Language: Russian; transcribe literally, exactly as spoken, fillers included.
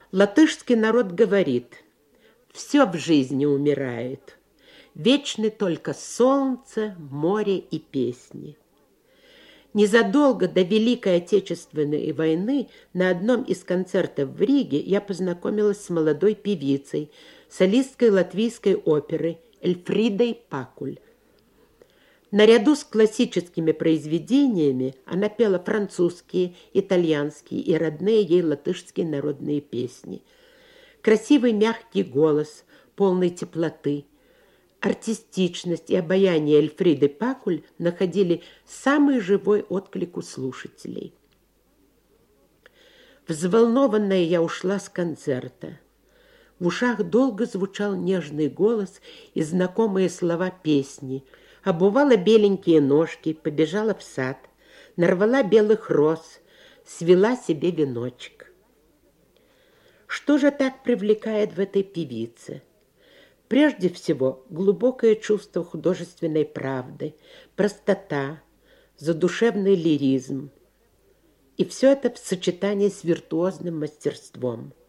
Латышский народ говорит: все в жизни умирает, вечны только солнце, море и песни. Незадолго до Великой Отечественной войны на одном из концертов в Риге я познакомилась с молодой певицей, солисткой латвийской оперы Эльфридой Пакуль. Наряду с классическими произведениями она пела французские, итальянские и родные ей латышские народные песни. Красивый мягкий голос, полный теплоты, артистичность и обаяние Эльфриды Пакуль находили самый живой отклик у слушателей. Взволнованная я ушла с концерта. В ушах долго звучал нежный голос и знакомые слова песни. Обувала беленькие ножки, побежала в сад, нарвала белых роз, свела себе веночек. Что же так привлекает в этой певице? Прежде всего, глубокое чувство художественной правды, простота, задушевный лиризм. И все это в сочетании с виртуозным мастерством.